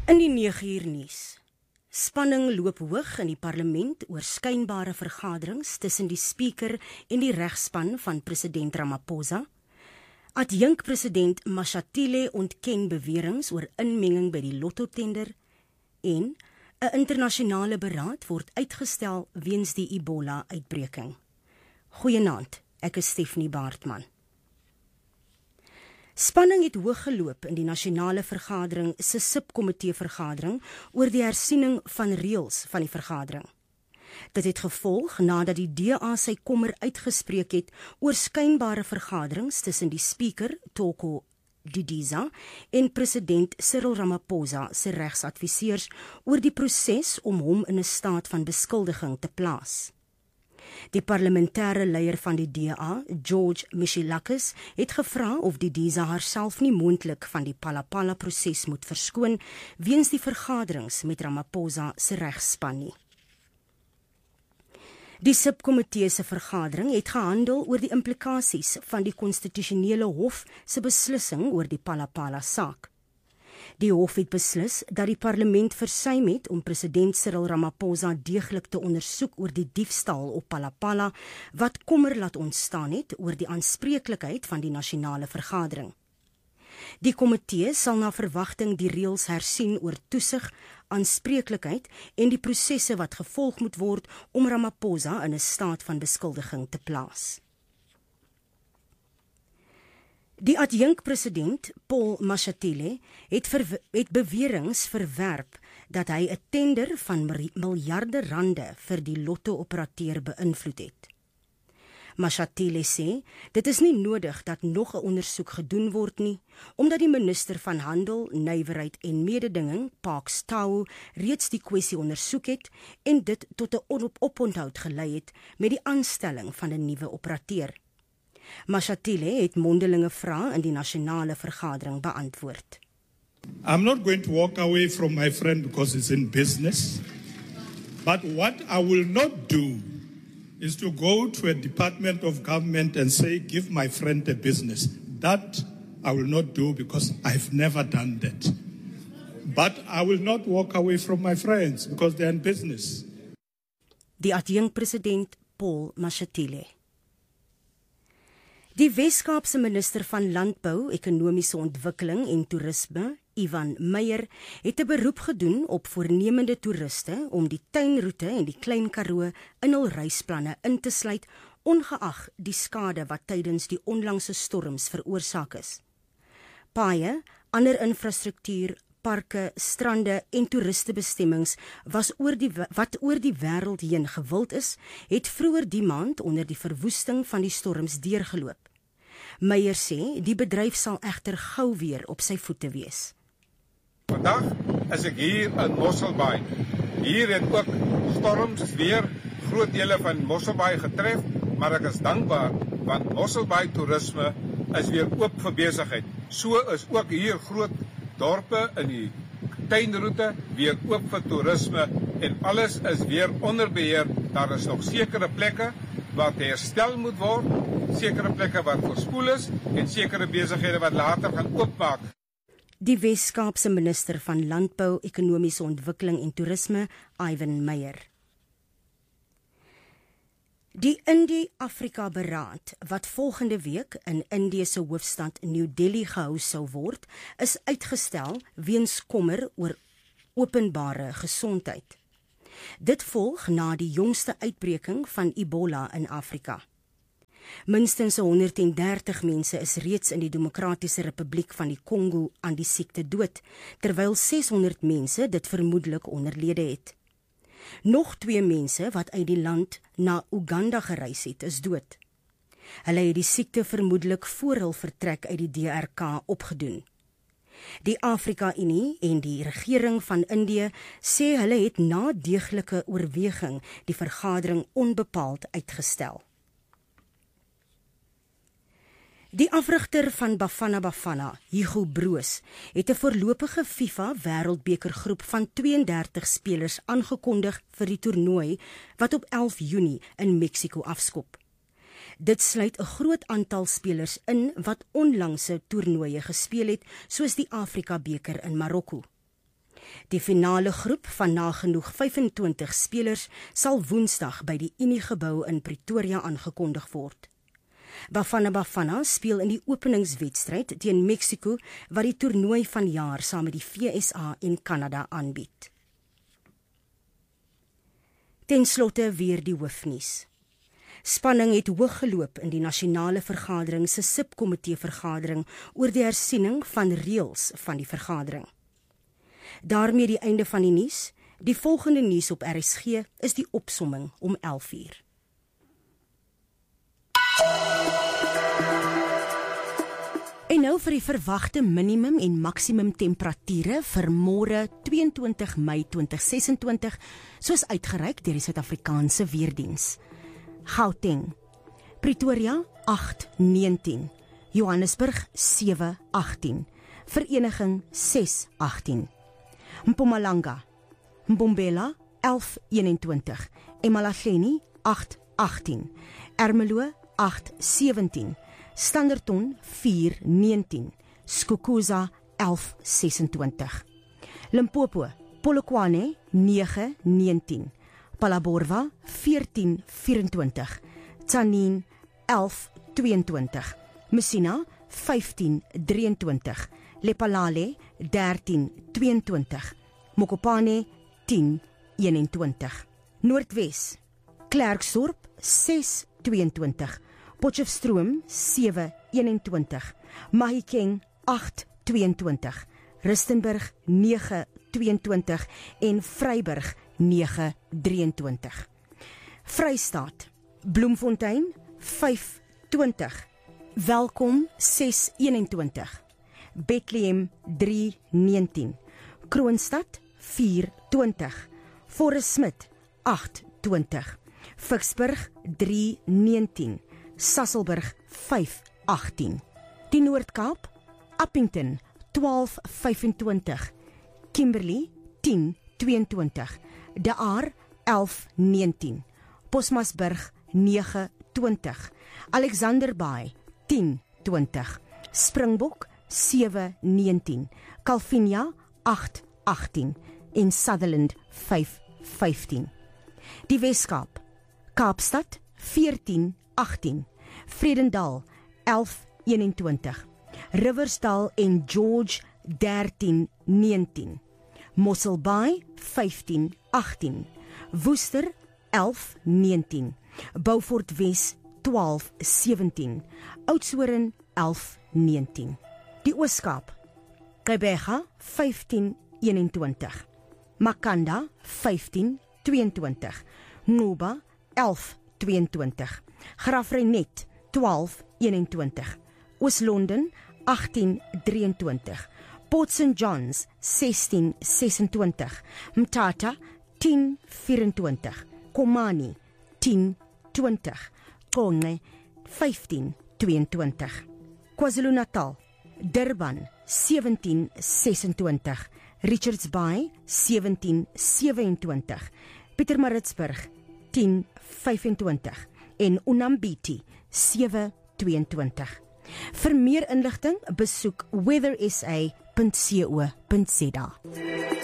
In die 9uur nuus. Spanning loop hoog in die parlement oor skynbare vergaderings tussen die spreker en die regspan van president Ramaphosa. Adjunk-president Mashatile ontken beweringe oor inmenging by die lotto-tender en 'n internasionale beraad word uitgestel weens die Ebola-uitbreking. Goeienaand, ek is Stephanie Baartman. Spanning het hoog geloop in die nasionale vergadering se subkomitee-vergadering oor die hersiening van reëls van die vergadering. Dit het gevolg nadat die DA sy kommer uitgespreek het oor skynbare vergaderings tussen die spreker, Toko Didiza, en president Cyril Ramaphosa se regsadviseurs oor die proses om hom in 'n staat van beskuldiging te plaas. Die parlementêre leier van die DA, George Michilakis, het gevra of Didiza haarself nie moontlik van die Phala-Phala-proses moet verskoon weens die vergaderings met Ramaphosa se regspan nie. Die subkomitee se vergadering het gehandel oor die implikasies van die konstitusionele hof se beslissing oor die Phala-Phala saak. Die hof het beslis dat die parlement versuim het om president Cyril Ramaphosa deeglik te ondersoek oor die diefstal op Phala-Phala wat kommer laat ontstaan het oor die aanspreeklikheid van die nasionale vergadering. Die komitee sal na verwagting die reëls hersien oor toesig, aanspreeklikheid en die prosesse wat gevolg moet word om Ramaphosa in 'n staat van beskuldiging te plaas. Die adjunk-president, Paul Mashatile, het beweringe verwerp dat hy 'n tender van miljarde rande vir die lotto-operateur beïnvloed het. Mashatile sê, dit is nie nodig dat nog 'n ondersoek gedoen word nie, omdat die minister van Handel, Nywerheid en Mededinging, Parks Tau, reeds die kwessie ondersoek het en dit tot 'n oponthoud gelei het met die aanstelling van 'n nuwe operateur. Mashatile het mondelinge vrae in die nasionale vergadering beantwoord. I'm not going to walk away from my friend because it's in business. But what I will not do is to go to a department of government and say, give my friend a business. That I will not do because I've never done that. But I will not walk away from my friends because they're in business. Die adjunk-president Paul Mashatile. Die Wes-Kaapse minister van Landbou, Ekonomiese Ontwikkeling en Toerisme, Ivan Meyer, het 'n beroep gedoen op voornemende toeriste om die tuinroete en die Klein Karoo in hul reisplanne in te sluit, ongeag die skade wat tydens die onlangse storms veroorsaak is. Paaie, ander infrastruktuur, parke, strande en toeristebestemmings wat oor die wêreld heen gewild is, het vroeër die maand onder die verwoesting van die storms deurgeloop. Meyer sê, die bedryf sal egter gou weer op sy voete wees. Vandag is ek hier in Mosselbaai. Hier het ook storms weer groot dele van Mosselbaai getref, maar ek is dankbaar, want Mosselbaai toerisme is weer oop vir besigheid. So is ook hier groot dorpe in die tuinroete weer oop vir toerisme en alles is weer onder beheer. Daar is nog sekere plekke wat herstel moet word, sekere plekke wat verspoel is en sekere besighede wat later gaan oopmaak. Die Wes-Kaapse minister van Landbou, Ekonomiese Ontwikkeling en Toerisme, Ivan Meyer. Die Indie-Afrika-beraad, wat volgende week in Indië se hoofstad New Delhi gehou sou word, is uitgestel weens kommer oor openbare gesondheid. Dit volg na die jongste uitbreking van Ebola in Afrika. Minstens 130 mense is reeds in die Demokratiese Republiek van die Kongo aan die siekte dood, terwyl 600 mense dit vermoedelik onderlede het. Nog 2 mense wat uit die land na Uganda gereis het, is dood. Hulle het die siekte vermoedelik voor hul vertrek uit die DRK opgedoen. Die Afrika-Unie en die regering van Indië sê hulle het na deeglike oorweging die vergadering onbepaald uitgestel. Die afrigter van Bafana Bafana, Hugo Broos, het 'n voorlopige FIFA wêreldbekergroep van 32 spelers aangekondig vir die toernooi wat op 11 Junie in Mexiko afskop. Dit sluit 'n groot aantal spelers in wat onlangse toernooie gespeel het, soos die Afrika beker in Marokko. Die finale groep van nagenoeg 25 spelers sal Woensdag by die Uniegebou in Pretoria aangekondig word. Bafana Bafana speel in die openingswedstryd teen Mexico wat die toernooi van jaar saam met die VSA en Kanada aanbied. Ten slotte weer die hoofnuus. Spanning het hoog geloop in die nasionale vergadering se subkomitee vergadering oor die hersiening van reëls van die vergadering. Daarmee die einde van die nuus. Die volgende nuus op RSG is die opsomming om 11:00. En nou vir die verwagte minimum en maksimum temperature vir môre 22 Mei 2026, soos uitgereik deur die Suid-Afrikaanse Weerdiens. Gauteng, Pretoria 8:19, Johannesburg 7:18, Vereniging 6:18, Mpumalanga, Mbombela 11:21, Emalahleni 8:18, Ermelo 8:17, Standerton 4:19, Skukuza 11:26, Limpopo, Polokwane 9:19, Palaborwa 14:24, Tzaneen 11:22, Messina 15:23, Lephalale 13:22, Mokopane 10:21, Noordwes, Klerksdorp 6:22, Potchefstroom 7:21, Mahikeng 8:22, Rustenburg 9:22 en Vryburg 9:23. Vrystaat, Bloemfontein 5:20, Welkom 6:21, Bethlehem 3:19, Kroonstad 4:20, Forest Smith 8:20, Vicksburg 3:19, Sasolburg 5:18, die Noord-Kaap, Appington 12:25, Kimberley 10:22, De Aar 11:19, Posmasburg 9:20, Alexanderbaai 10:20, Springbok 7:19, Calvinia 8:18 en Sutherland 5:15. Die Weskaap, Kaapstad 14:18, Vredendal 11:21, Riversdal en George 13:19, Mosselbaai 15:18, Woester 11:19, Beaufort Wes 12:17, Oudtshoorn 11:19. Die Ooskaap, Gqeberha 15:21, Makanda 15:22, Nqubo 11:22, Graaff-Reinet 12:21, Oos-London 18:23, Port St Johns 16:26, Mthatha 10:24, Komani 10:20, Qonce 15:22, KwaZulu-Natal, Durban 17:26, Richards Bay 17:27, Pietermaritzburg 10:25 en Unambiti 7:22. Vir meer inligting besoek weathersa.co.za.